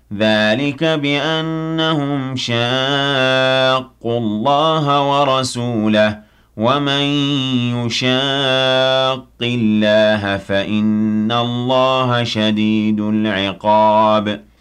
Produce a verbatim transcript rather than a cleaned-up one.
ذلك بأنهم شاقوا الله ورسوله ومن يشاق الله فإن الله شديد العقاب